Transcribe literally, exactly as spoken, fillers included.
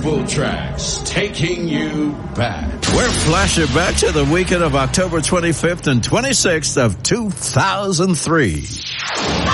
Purple Tracks, taking you back. We're flashing back to the weekend of October twenty-fifth and twenty-sixth of two thousand three.